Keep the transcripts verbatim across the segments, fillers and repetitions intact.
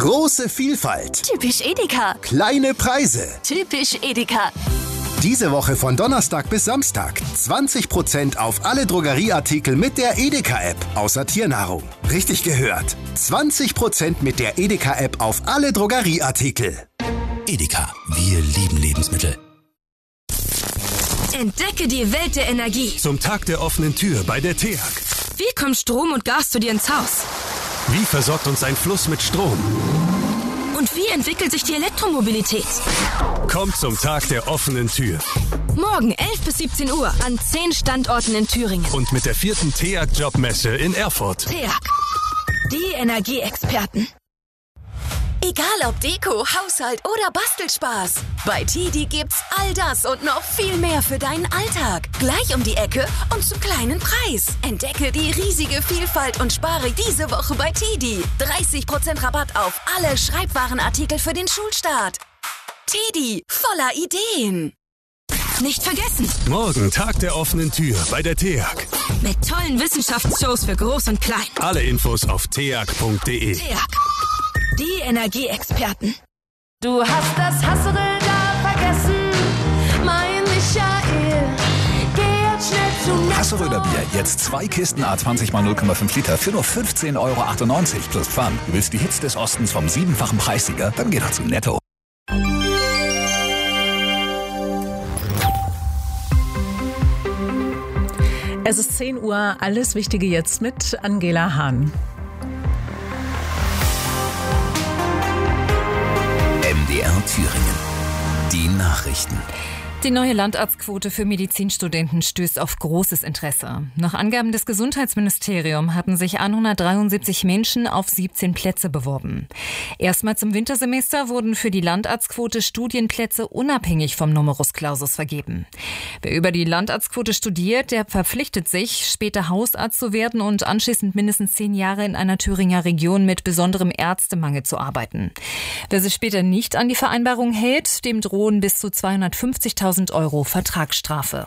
Große Vielfalt. Typisch Edeka. Kleine Preise. Typisch Edeka. Diese Woche von Donnerstag bis Samstag zwanzig Prozent auf alle Drogerieartikel mit der Edeka-App, außer Tiernahrung. Richtig gehört. zwanzig Prozent mit der Edeka-App auf alle Drogerieartikel. Edeka, wir lieben Lebensmittel. Entdecke die Welt der Energie. Zum Tag der offenen Tür bei der T E A G. Wie kommt Strom und Gas zu dir ins Haus? Wie versorgt uns ein Fluss mit Strom? Und wie entwickelt sich die Elektromobilität? Kommt zum Tag der offenen Tür. Morgen elf bis siebzehn Uhr an zehn Standorten in Thüringen. Und mit der vierten T E A G-Jobmesse in Erfurt. T E A G, die Energieexperten. Egal ob Deko, Haushalt oder Bastelspaß. Bei Tidi gibt's all das und noch viel mehr für deinen Alltag. Gleich um die Ecke und zum kleinen Preis. Entdecke die riesige Vielfalt und spare diese Woche bei Tidi. dreißig Prozent Rabatt auf alle Schreibwarenartikel für den Schulstart. Tidi, voller Ideen. Nicht vergessen. Morgen Tag der offenen Tür bei der T E A G. Mit tollen Wissenschaftsshows für Groß und Klein. Alle Infos auf t a g punkt d e. T E A G, die Energieexperten. Du hast das Hasserl da vergessen, mein Michael. Geh jetzt schnell zu Netto. Hasseröder Bier, jetzt zwei Kisten A zwanzig mal null Komma fünf Liter für nur fünfzehn Euro achtundneunzig plus Pfand. Du willst die Hits des Ostens vom siebenfachen Preissieger? Dann geh doch zu Netto. Es ist zehn Uhr, alles Wichtige jetzt mit Angela Hahn. M D R Thüringen. Die Nachrichten. Die neue Landarztquote für Medizinstudenten stößt auf großes Interesse. Nach Angaben des Gesundheitsministeriums hatten sich hundertdreiundsiebzig Menschen auf siebzehn Plätze beworben. Erstmals im Wintersemester wurden für die Landarztquote Studienplätze unabhängig vom Numerus Clausus vergeben. Wer über die Landarztquote studiert, der verpflichtet sich, später Hausarzt zu werden und anschließend mindestens zehn Jahre in einer Thüringer Region mit besonderem Ärztemangel zu arbeiten. Wer sich später nicht an die Vereinbarung hält, dem drohen bis zu zweihundertfünfzigtausend Euro Vertragsstrafe.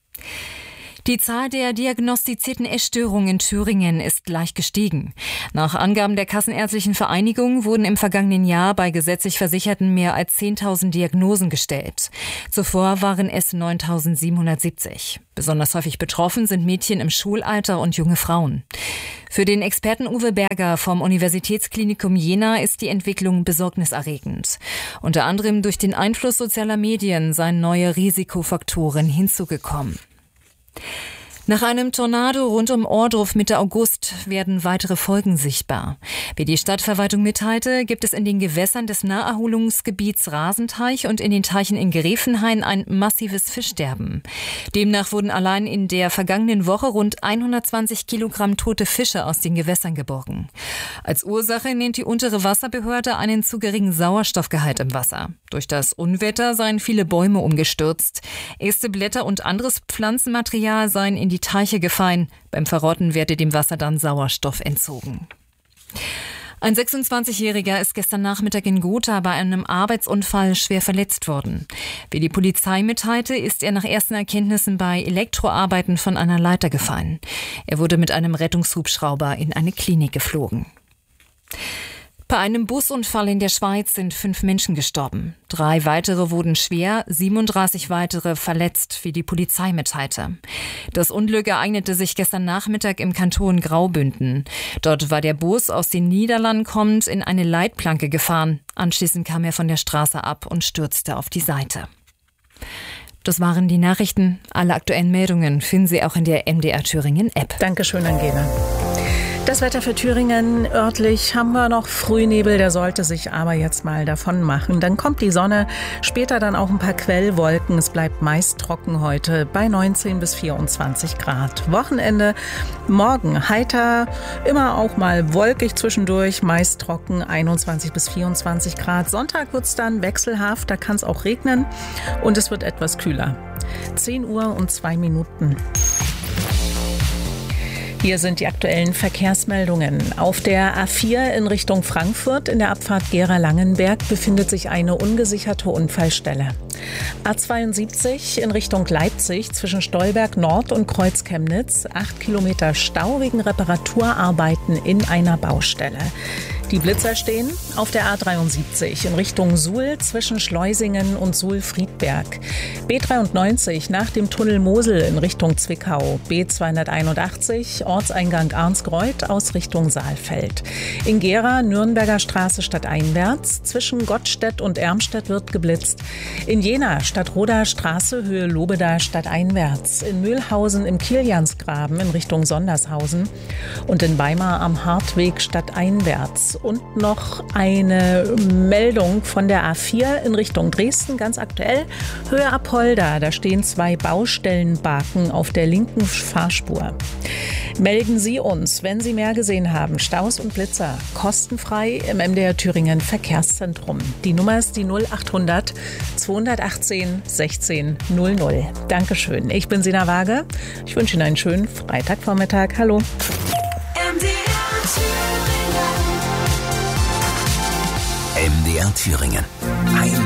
Die Zahl der diagnostizierten Essstörungen in Thüringen ist leicht gestiegen. Nach Angaben der Kassenärztlichen Vereinigung wurden im vergangenen Jahr bei gesetzlich Versicherten mehr als zehntausend Diagnosen gestellt. Zuvor waren es neuntausendsiebenhundertsiebzig. Besonders häufig betroffen sind Mädchen im Schulalter und junge Frauen. Für den Experten Uwe Berger vom Universitätsklinikum Jena ist die Entwicklung besorgniserregend. Unter anderem durch den Einfluss sozialer Medien seien neue Risikofaktoren hinzugekommen. Nach einem Tornado rund um Ohrdruf Mitte August werden weitere Folgen sichtbar. Wie die Stadtverwaltung mitteilte, gibt es in den Gewässern des Naherholungsgebiets Rasenteich und in den Teichen in Gräfenhain ein massives Fischsterben. Demnach wurden allein in der vergangenen Woche rund hundertzwanzig Kilogramm tote Fische aus den Gewässern geborgen. Als Ursache nennt die untere Wasserbehörde einen zu geringen Sauerstoffgehalt im Wasser. Durch das Unwetter seien viele Bäume umgestürzt. Äste, Blätter und anderes Pflanzenmaterial seien in die Teiche gefallen. Beim Verrotten werde dem Wasser dann Sauerstoff entzogen. Ein sechsundzwanzigjähriger ist gestern Nachmittag in Gotha bei einem Arbeitsunfall schwer verletzt worden. Wie die Polizei mitteilte, ist er nach ersten Erkenntnissen bei Elektroarbeiten von einer Leiter gefallen. Er wurde mit einem Rettungshubschrauber in eine Klinik geflogen. Bei einem Busunfall in der Schweiz sind fünf Menschen gestorben. Drei weitere wurden schwer, siebenunddreißig weitere verletzt, wie die Polizei mitteilte. Das Unglück ereignete sich gestern Nachmittag im Kanton Graubünden. Dort war der Bus aus den Niederlanden kommend in eine Leitplanke gefahren. Anschließend kam er von der Straße ab und stürzte auf die Seite. Das waren die Nachrichten. Alle aktuellen Meldungen finden Sie auch in der M D R Thüringen App. Dankeschön, Angela. Das Wetter für Thüringen. Örtlich haben wir noch Frühnebel, der sollte sich aber jetzt mal davon machen. Dann kommt die Sonne, später dann auch ein paar Quellwolken. Es bleibt meist trocken heute bei neunzehn bis vierundzwanzig Grad. Wochenende morgen heiter, immer auch mal wolkig zwischendurch, meist trocken, einundzwanzig bis vierundzwanzig Grad. Sonntag wird es dann wechselhaft, da kann es auch regnen und es wird etwas kühler. zehn Uhr und zwei Minuten. Hier sind die aktuellen Verkehrsmeldungen. Auf der A vier in Richtung Frankfurt in der Abfahrt Gera-Langenberg befindet sich eine ungesicherte Unfallstelle. A zweiundsiebzig in Richtung Leipzig zwischen Stolberg Nord und Kreuz Chemnitz. Acht Kilometer Stau wegen Reparaturarbeiten in einer Baustelle. Die Blitzer stehen auf der A dreiundsiebzig in Richtung Suhl zwischen Schleusingen und Suhl-Friedberg. B dreiundneunzig nach dem Tunnel Mosel in Richtung Zwickau. B zweihunderteinundachtzig Ortseingang Arnsgreuth aus Richtung Saalfeld. In Gera Nürnberger Straße stadteinwärts. Zwischen Gottstedt und Ermstedt wird geblitzt. In Jena Stadtroder Straße Höhe Lobeda stadteinwärts. In Mühlhausen im Kiliansgraben in Richtung Sondershausen. Und in Weimar am Hartweg stadteinwärts. Und noch eine Meldung von der A vier in Richtung Dresden, ganz aktuell. Höhe Apolda, da stehen zwei Baustellenbaken auf der linken Fahrspur. Melden Sie uns, wenn Sie mehr gesehen haben. Staus und Blitzer, kostenfrei im M D R Thüringen Verkehrszentrum. Die Nummer ist die null achthundert zweihundertachtzehn sechzehn null null. Dankeschön. Ich bin Sina Waage. Ich wünsche Ihnen einen schönen Freitagvormittag. Hallo. M D R Thüringen. M D R Thüringen. Ein